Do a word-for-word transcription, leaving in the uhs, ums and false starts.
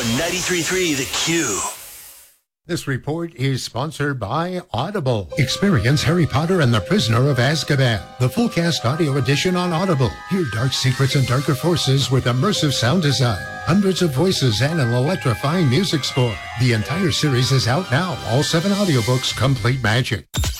ninety-three point three The Q. This report is sponsored by Audible. Experience Harry Potter and the Prisoner of Azkaban, the full cast audio edition on Audible. Hear dark secrets and darker forces with immersive sound design, hundreds of voices, and an electrifying music score. The entire series is out now. All seven audiobooks, complete magic.